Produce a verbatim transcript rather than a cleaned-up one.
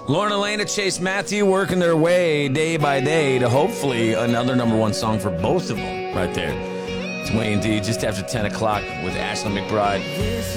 Lauren Elena, Chase Matthew working their way day by day to hopefully another number one song for both of them right there. It's Wayne D just after ten o'clock with Ashley McBride.